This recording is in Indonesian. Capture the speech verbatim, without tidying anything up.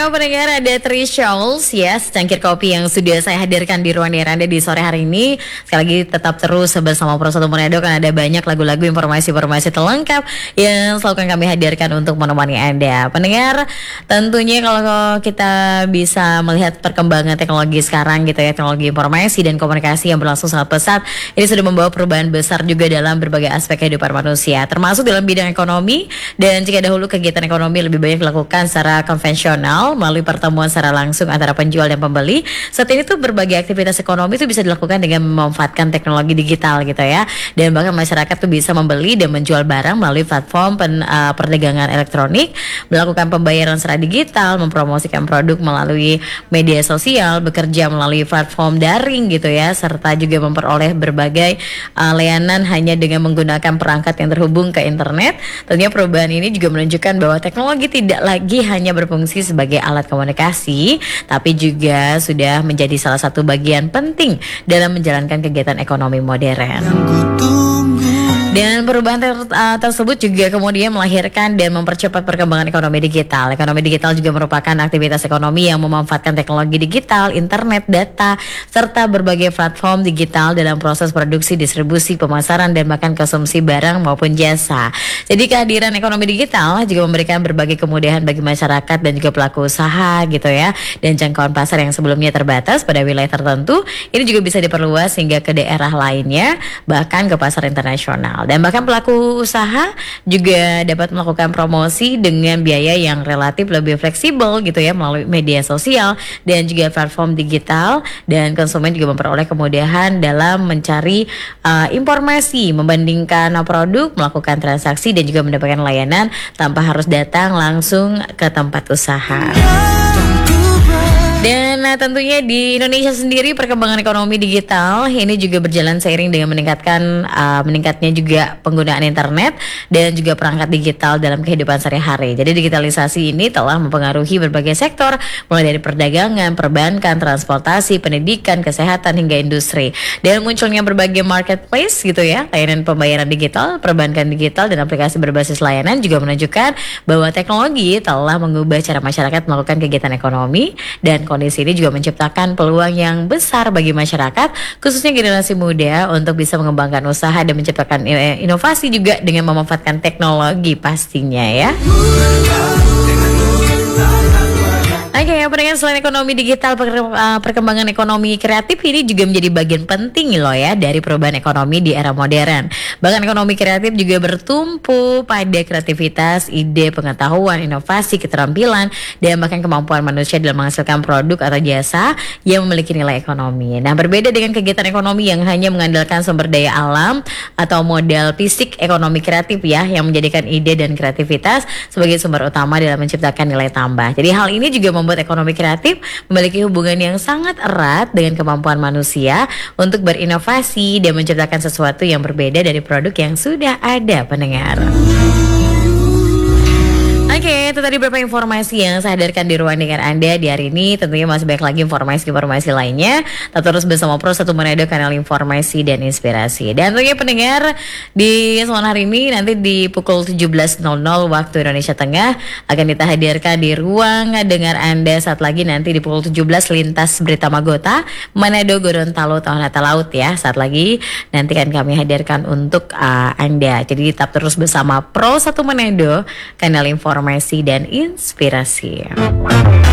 pendengar, ada Three Shoals ya, secangkir kopi yang sudah saya hadirkan di ruang dengar Anda di sore hari ini. Sekali lagi tetap terus bersama Pro satu Manado, kan ada banyak lagu-lagu, informasi-informasi terlengkap yang selalu kami hadirkan untuk menemani Anda. Pendengar, tentunya kalau kita bisa melihat perkembangan teknologi sekarang gitu ya, teknologi informasi dan komunikasi yang berlangsung sangat pesat, ini sudah membawa perubahan besar juga dalam berbagai aspek kehidupan manusia, termasuk dalam bidang ekonomi. Dan jika dahulu kegiatan ekonomi lebih banyak dilakukan secara konvensional melalui pertemuan secara langsung antara penjual dan pembeli, saat ini tuh berbagai aktivitas ekonomi itu bisa dilakukan dengan memanfaatkan teknologi digital gitu ya. Dan bahkan masyarakat tuh bisa membeli dan menjual barang melalui platform pen, uh, perdagangan elektronik, melakukan pembayaran secara digital, mempromosikan produk melalui media sosial, bekerja melalui platform daring gitu ya, serta juga memperoleh berbagai uh, layanan hanya dengan menggunakan perangkat yang terhubung ke internet. Tentunya perubahan ini juga menunjukkan bahwa teknologi tidak lagi hanya berfungsi sebagai alat komunikasi, tapi juga sudah menjadi salah satu bagian penting dalam menjalankan kegiatan ekonomi modern. Dan perubahan ter, uh, tersebut juga kemudian melahirkan dan mempercepat perkembangan ekonomi digital. Ekonomi digital juga merupakan aktivitas ekonomi yang memanfaatkan teknologi digital, internet, data, serta berbagai platform digital dalam proses produksi, distribusi, pemasaran, dan bahkan konsumsi barang maupun jasa. Jadi kehadiran ekonomi digital juga memberikan berbagai kemudahan bagi masyarakat dan juga pelaku usaha gitu ya. Dan jangkauan pasar yang sebelumnya terbatas pada wilayah tertentu, ini juga bisa diperluas hingga ke daerah lainnya, bahkan ke pasar internasional. Dan bahkan pelaku usaha juga dapat melakukan promosi dengan biaya yang relatif lebih fleksibel gitu ya, melalui media sosial dan juga platform digital. Dan konsumen juga memperoleh kemudahan dalam mencari uh, informasi, membandingkan produk, melakukan transaksi, dan juga mendapatkan layanan tanpa harus datang langsung ke tempat usaha. Dan nah, tentunya di Indonesia sendiri perkembangan ekonomi digital ini juga berjalan seiring dengan meningkatkan uh, meningkatnya juga penggunaan internet dan juga perangkat digital dalam kehidupan sehari-hari. Jadi digitalisasi ini telah mempengaruhi berbagai sektor, mulai dari perdagangan, perbankan, transportasi, pendidikan, kesehatan hingga industri. Dan munculnya berbagai marketplace gitu ya, layanan pembayaran digital, perbankan digital, dan aplikasi berbasis layanan juga menunjukkan bahwa teknologi telah mengubah cara masyarakat melakukan kegiatan ekonomi. Dan kondisi ini juga menciptakan peluang yang besar bagi masyarakat, khususnya generasi muda, untuk bisa mengembangkan usaha dan menciptakan inovasi juga dengan memanfaatkan teknologi pastinya ya. Oke, okay, pendengar, selain ekonomi digital, perkembangan ekonomi kreatif ini juga menjadi bagian penting loh ya dari perubahan ekonomi di era modern. Bahkan ekonomi kreatif juga bertumpu pada kreativitas, ide, pengetahuan, inovasi, keterampilan, dan bahkan kemampuan manusia dalam menghasilkan produk atau jasa yang memiliki nilai ekonomi. Nah, berbeda dengan kegiatan ekonomi yang hanya mengandalkan sumber daya alam atau modal fisik, ekonomi kreatif ya yang menjadikan ide dan kreativitas sebagai sumber utama dalam menciptakan nilai tambah. Jadi hal ini juga membuat ekonomi kreatif memiliki hubungan yang sangat erat dengan kemampuan manusia untuk berinovasi dan menciptakan sesuatu yang berbeda dari produk yang sudah ada, pendengar. Oke, okay, itu tadi beberapa informasi yang saya hadirkan di ruang dengar Anda di hari ini. Tentunya masih banyak lagi informasi-informasi lainnya. Tetap terus bersama Pro satu Manado, kanal informasi dan inspirasi. Dan tentunya pendengar, di sore hari ini nanti di pukul tujuh belas nol nol waktu Indonesia Tengah akan kita hadirkan di ruang dengar Anda. Saat lagi nanti di pukul tujuh belas lintas berita Magota Manado Gorontalo Tahunata Laut ya. Saat lagi nanti akan kami hadirkan untuk uh, Anda. Jadi tetap terus bersama Pro satu Manado, kanal informasi dan inspirasi.